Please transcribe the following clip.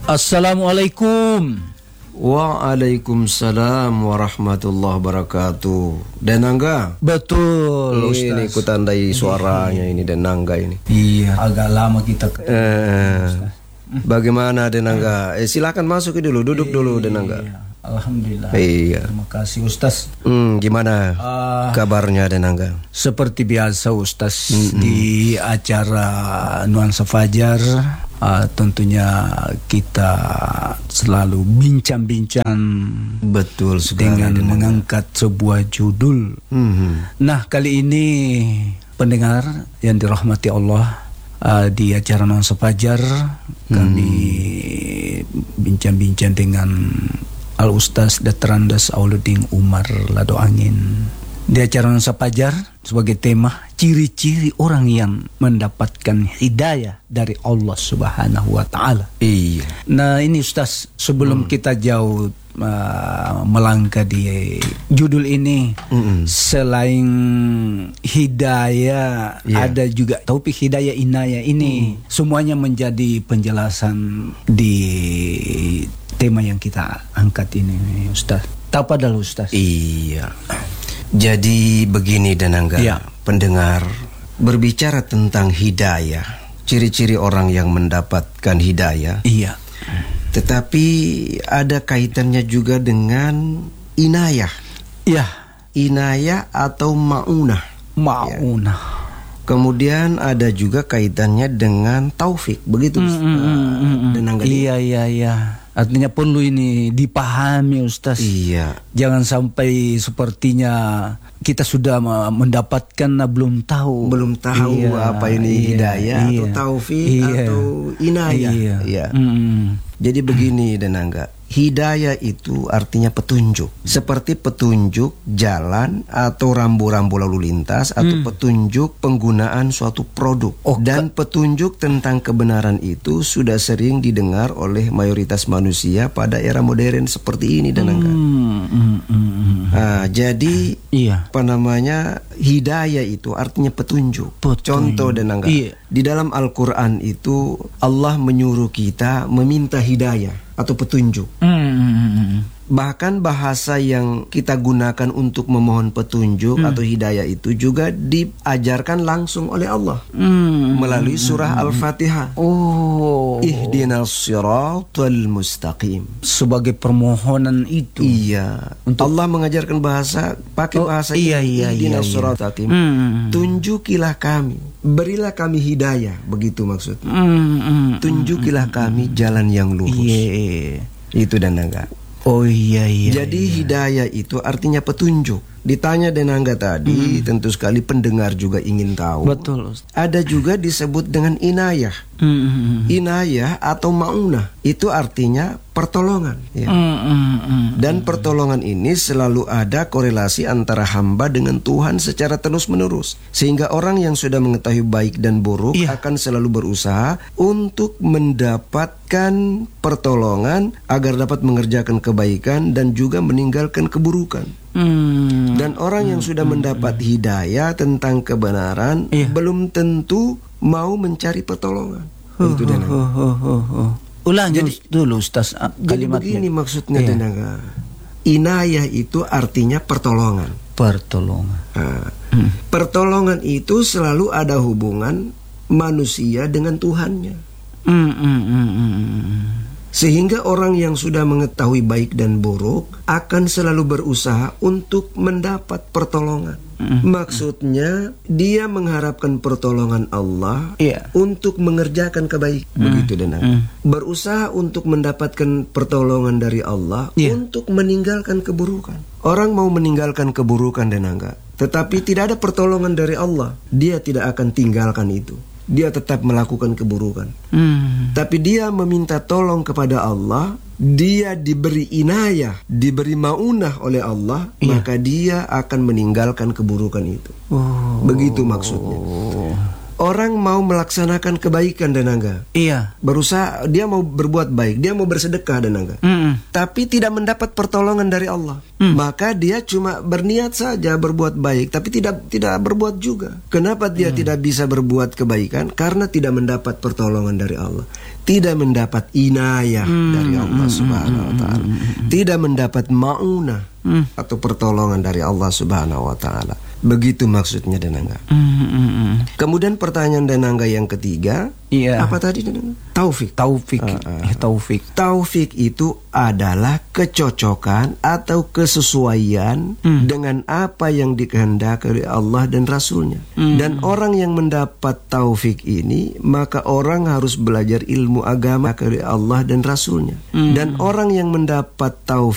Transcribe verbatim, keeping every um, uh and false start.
Assalamualaikum. Waalaikumsalam warahmatullahi wabarakatuh. Denangga. Betul, Ustaz. Ini ku tandai suaranya ini Denangga ini. Iya, agak lama kita ke eh, Bagaimana Denangga? Eh, silakan masuk dulu, duduk iya, dulu Denangga. Alhamdulillah. Iya. Terima kasih Ustaz. Hmm, gimana uh, kabarnya Denangga? Seperti biasa Ustaz, mm-hmm. di acara Nuansa Fajar, uh, tentunya kita selalu bincang-bincang, betul sekali, dengan Denangga. mengangkat sebuah judul. Mm-hmm. Nah, kali ini pendengar yang dirahmati Allah, uh, di acara Nuansa Fajar kami mm. bincang-bincang dengan Al-Ustaz Dr. Auluddin Umar Lado Angin. Di acara Nuansa Fajar sebagai tema ciri-ciri orang yang mendapatkan hidayah dari Allah Subhanahu wa taala. Iya. Nah, ini Ustaz, sebelum hmm. kita jauh uh, melangkah di judul ini, mm-hmm. selain hidayah, yeah. ada juga taufik, hidayah, inayah ini mm. semuanya menjadi penjelasan di tema yang kita angkat ini, Ustaz. Tapadal Ustaz. Iya. Jadi begini Denangga, ya. Pendengar, berbicara tentang hidayah, ciri-ciri orang yang mendapatkan hidayah. Iya. Tetapi ada kaitannya juga dengan inayah. Iya. Inayah atau ma'unah. Ma'unah. Ya. Kemudian ada juga kaitannya dengan taufik, begitu. Mm, mm, mm, mm, Denangga. Iya, iya, iya. Artinya perlu ini dipahami Ustaz. Iya. Jangan sampai sepertinya kita sudah mendapatkan belum tahu. Belum tahu iya, apa ini iya, hidayah iya, atau taufik iya, atau inayah. Iya. Iya. Mm. Jadi begini Denangga, hidayah itu artinya petunjuk. Seperti petunjuk jalan atau rambu-rambu lalu lintas atau mm. petunjuk penggunaan suatu produk. Oh, dan petunjuk tentang kebenaran itu sudah sering didengar oleh mayoritas manusia pada era modern seperti ini Denangga. Mm, mm, mm. Nah, jadi iya. apa namanya hidayah itu artinya petunjuk. petunjuk. Contoh Denangga, iya. di dalam Al-Quran itu Allah menyuruh kita meminta hidayah atau petunjuk. Mm. Bahkan bahasa yang kita gunakan untuk memohon petunjuk mm. atau hidayah itu juga diajarkan langsung oleh Allah mm. melalui surah mm. Al-Fatihah. Oh, ihdinas siratal mustaqim. Sebagai permohonan itu. Iya. Untuk Allah mengajarkan bahasa pakai oh, bahasa iya, iya, ihdinas iya, siratal mustaqim. Mm. Tunjukilah kami, berilah kami hidayah, begitu maksudnya. Mm. Tunjukilah mm. kami jalan yang lurus. Yeah. Itu Denangga. Oh iya iya. Jadi iya. hidayah itu artinya petunjuk. Ditanya Denangga tadi, mm. tentu sekali pendengar juga ingin tahu. Betul. Ada juga disebut dengan inayah. Mm. Inayah atau ma'unah itu artinya pertolongan. Ya. Mm. Dan pertolongan ini selalu ada korelasi antara hamba dengan Tuhan secara terus-menerus. Sehingga orang yang sudah mengetahui baik dan buruk yeah. akan selalu berusaha untuk mendapatkan pertolongan agar dapat mengerjakan kebaikan dan juga meninggalkan keburukan. Hmm. Dan orang yang sudah mendapat hidayah tentang kebenaran iya. belum tentu mau mencari pertolongan. Oh, itu Denangga. Oh, oh, oh, oh. Ulangi jadi, dulu Ustaz kalimatnya. Jadi begini maksudnya iya. Denangga. Inayah itu artinya pertolongan. Pertolongan. Nah, hmm. Pertolongan itu selalu ada hubungan manusia dengan Tuhannya. Hmm, hmm, hmm, hmm. Sehingga orang yang sudah mengetahui baik dan buruk akan selalu berusaha untuk mendapat pertolongan. Mm. Maksudnya dia mengharapkan pertolongan Allah yeah. untuk mengerjakan kebaikan. Mm. Begitu Denangga. Mm. Berusaha untuk mendapatkan pertolongan dari Allah yeah. untuk meninggalkan keburukan. Orang mau meninggalkan keburukan Denangga, tetapi tidak ada pertolongan dari Allah, dia tidak akan tinggalkan itu. Dia tetap melakukan keburukan. Hmm. Tapi dia meminta tolong kepada Allah, dia diberi inayah, diberi maunah oleh Allah, iya. maka dia akan meninggalkan keburukan itu. Oh. Begitu maksudnya. orang mau melaksanakan kebaikan Danangga. Iya. Berusaha, dia mau berbuat baik, dia mau bersedekah Danangga. Mm. Tapi tidak mendapat pertolongan dari Allah. Mm. Maka dia cuma berniat saja berbuat baik, tapi tidak tidak berbuat juga. Kenapa dia mm. tidak bisa berbuat kebaikan? Karena tidak mendapat pertolongan dari Allah. Tidak mendapat inayah mm. dari Allah Subhanahu wa taala. Tidak mendapat maunah mm. atau pertolongan dari Allah Subhanahu wa taala. Begitu maksudnya Danangga. Mm-hmm. Kemudian pertanyaan Danangga yang ketiga, iya. Apa tadi Danangga? Taufik. Taufik. Uh, uh. Ya, taufik. Taufik itu adalah kecocokan atau kesesuaian mm. dengan apa yang dikehendaki oleh Allah dan Rasulnya. Mm. Dan orang yang mendapat taufik ini, maka orang harus belajar ilmu agama dari Allah dan Rasulnya. Mm. Dan orang yang mendapat taufik